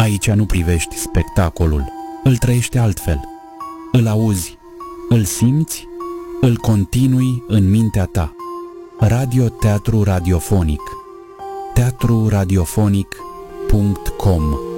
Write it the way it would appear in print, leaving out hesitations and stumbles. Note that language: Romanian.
Aici nu privești spectacolul, îl trăiești altfel. Îl auzi, îl simți, îl continui în mintea ta. Radioteatru radiofonic. teatruradiofonic.com